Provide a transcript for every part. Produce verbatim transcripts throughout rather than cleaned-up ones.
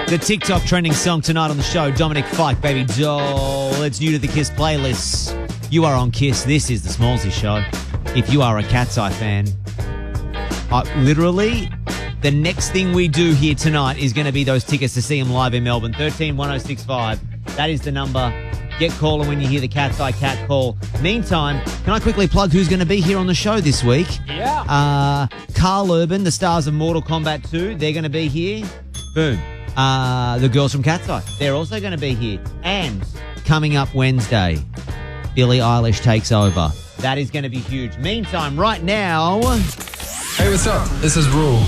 The TikTok trending song tonight on the show, Dominic Fike, Baby Doll. It's new to the Kiss playlist. You are on Kiss. This is the Smallsy Show. If you are a Cat's Eye fan, uh, literally, the next thing we do here tonight is going to be those tickets to see him live in Melbourne. one three one oh six five. That is the number. Get calling when you hear the Cat's Eye Cat call. Meantime, can I quickly plug who's going to be here on the show this week? Yeah. Uh, Carl Urban, the stars of Mortal Kombat two, they're going to be here. Boom. Uh, the girls from Cat's Eye, they're also going to be here. And coming up Wednesday, Billie Eilish takes over. That is going to be huge. Meantime, right now... Hey, what's up? This is Rule.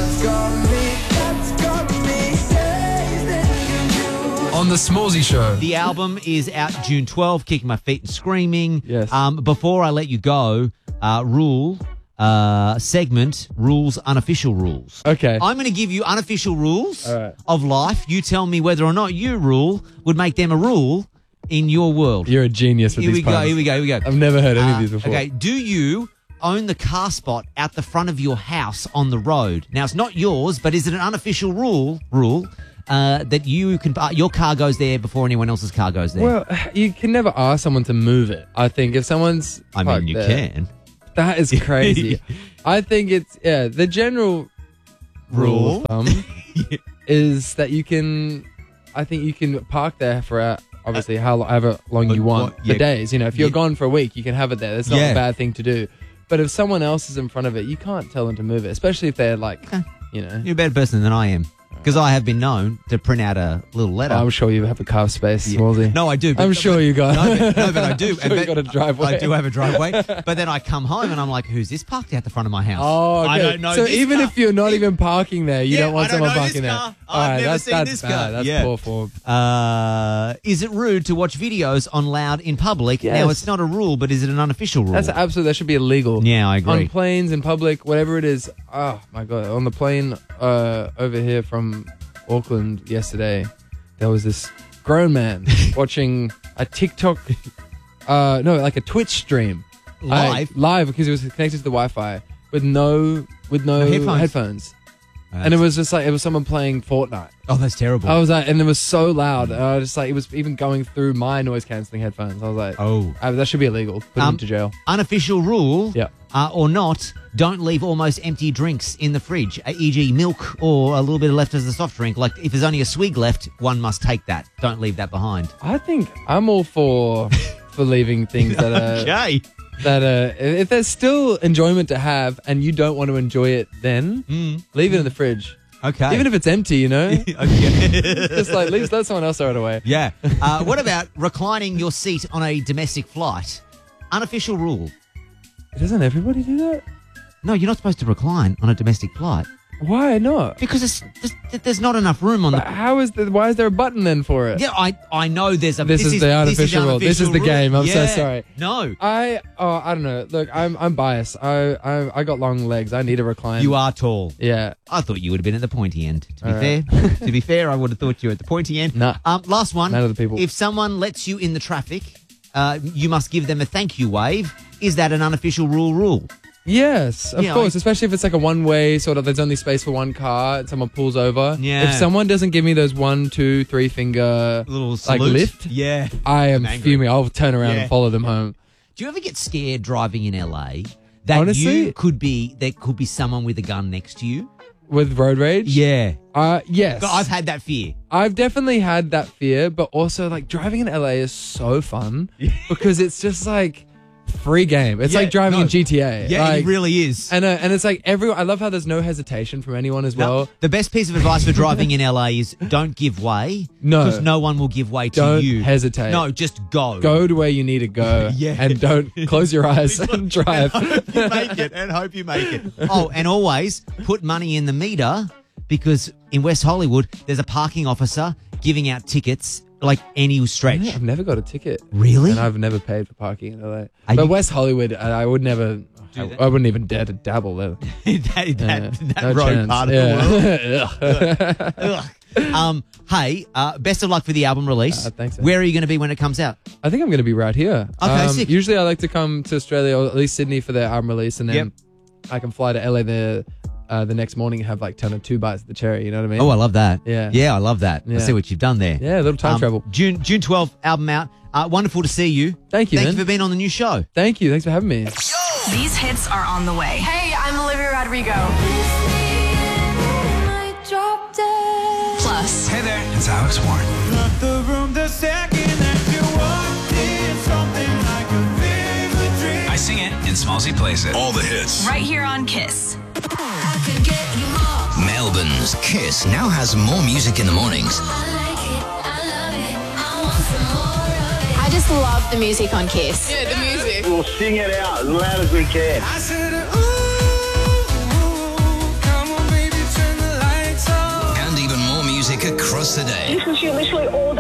On the Smallsy Show. The album is out June twelfth, Kicking My Feet and Screaming. Yes. Um, before I let you go, uh, Rule... Uh, segment, rules, unofficial rules. Okay. I'm going to give you unofficial rules All right. of life. You tell me whether or not you rule would make them a rule in your world. You're a genius with Here we these go, puns. here we go, here we go. I've never heard any Uh, of these before. Okay, do you own the car spot out the front of your house on the road? Now, it's not yours, but is it an unofficial rule rule uh, that you can uh, your car goes there before anyone else's car goes there? Well, you can never ask someone to move it. I think if someone's I mean, parked you there- can. That is crazy. I think it's, yeah, the general rule Rule? of thumb is that you can, I think you can park there for uh, obviously how however long you want, what- yeah. the days. You know, if you're Yeah. gone for a week, you can have it there. That's not Yeah. a bad thing to do. But if someone else is in front of it, you can't tell them to move it, especially if they're like, Okay. you know. You're a better person than I am. Because I have been known to print out a little letter. I'm sure you have a car space, Smallsy. No, I do. But, I'm sure you got- No, but, no, but I do. I'm sure you got a driveway. I do have a driveway. But then I come home and I'm like, who's this parked out the front of my house? Oh, okay. I don't know So this even car. if you're not even parking there, you Yeah, don't want I don't someone know parking this there. car. All I've right, never that's, seen that's this bad. car. That's Yeah. poor form. Uh, is it rude to watch videos on loud in public? Yes. Now, it's not a rule, but is it an unofficial rule? That's absolutely, that should be illegal. Yeah, I agree. On planes, in public, whatever it is. Oh, my God. On the plane uh, over here from Auckland yesterday, there was this grown man watching a TikTok, uh, no, like a Twitch stream. Live? I- live, because it was connected to the Wi-Fi with no, with no, No headphones. headphones. And it was just like, it was someone playing Fortnite. Oh, that's terrible. I was like, and it was so loud. And I was just like, it was even going through my noise cancelling headphones. I was like, Oh. uh, that should be illegal. Put Um, him to jail. Unofficial rule, Yeah. uh, or not, don't leave almost empty drinks in the fridge, for example milk or a little bit left as a soft drink. Like, if there's only a swig left, one must take that. Don't leave that behind. I think I'm all for for leaving things that are Okay. that uh, if there's still enjoyment to have and you don't want to enjoy it, then Mm. leave it in the fridge. Okay. Even if it's empty, you know, okay. just like leave, let someone else throw it away. Yeah. Uh, what about reclining your seat on a domestic flight? Unofficial rule. Doesn't everybody do that? No, you're not supposed to recline on a domestic flight Why not? because it's, there's, there's not enough room on But the. how is the? Why is there a button then for it? Yeah, I I know there's a. This is the unofficial rule. This is the rule. game. I'm so Yeah. sorry. No, I oh I don't know. Look, I'm I'm biased. I I I got long legs. I need a recline. you are tall. Yeah. I thought you would have been at the pointy end. To be All fair, right. to be fair, I would have thought you were at the pointy end. Nah. Um, last one. None of the people. If someone lets you in the traffic, uh, you must give them a thank you wave. Is that an unofficial rule? Rule? Yes, of Yeah, course. I- Especially if it's like a one-way sort of. There's only space for one car. And someone pulls over. Yeah. If someone doesn't give me those one, two, three finger A little like salute? lift, Yeah. I am I'm angry. fuming. I'll turn around Yeah. and follow them home. Do you ever get scared driving in L A that Honestly- you could be there could be someone with a gun next to you? With road rage? Yeah. Uh, yes. But I've had that fear. I've definitely had that fear, but also like driving in L A is so fun because it's just like free game. It's Yeah, like driving no. in G T A. Yeah, like, it really is. And uh, and it's like everyone. I love how there's no hesitation from anyone as No, well. the best piece of advice for driving in L A is don't give way. No. Because no one will give way to Don't you. hesitate. No, just go. Go to where you need to go. Yeah. And don't close your eyes and drive. Hope you make it and hope you make it. Oh, and always put money in the meter because in West Hollywood, there's a parking officer giving out tickets like any stretch. I've never got a ticket. Really? And I've never paid for parking in L A. Are but you- West Hollywood, I, I would never. I, that? I wouldn't even dare to dabble there. that that, Yeah, that no road chance. part of Yeah. the world. Ugh. Um, hey, uh, best of luck for the album release. Uh, thanks, man. Where are you going to be when it comes out? I think I'm going to be right here. Okay, Um, sick. Usually I like to come to Australia or at least Sydney for their album release, and then Yep. I can fly to L A the uh, the next morning have like kind of two bites of the cherry. You know what I mean? Oh, I love that. Yeah. Yeah, I love that. I Yeah. see what you've done there. Yeah, a little time Um, travel. June June twelfth, album out. Uh, wonderful to see you. Thank you, Thank man. you for being on the new show. Thank you. Thanks for having me. These hits are on the way. Hey, I'm Olivia Rodrigo. Plus, Hey there, it's Alex Warren. I sing it and Smallsy plays it. All the hits. right here on Kiss. Melbourne's Kiss now has more music in the mornings. I just love the music on Kiss. Yeah, the music. We'll sing it out as loud as we can. And even more music across the day. Listen to you literally all